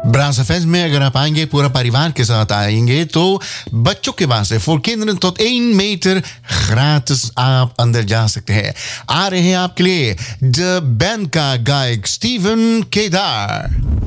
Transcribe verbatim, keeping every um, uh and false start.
ब्राज़ fest में अगर आप आएंगे पूरा परिवार के साथ आएंगे तो बच्चों के वास्ते voor kinderen tot één meter gratis आप अंदर जा सकते हैं. आ रहे हैं आपके लिए de band का गायक स्टीवन केदार.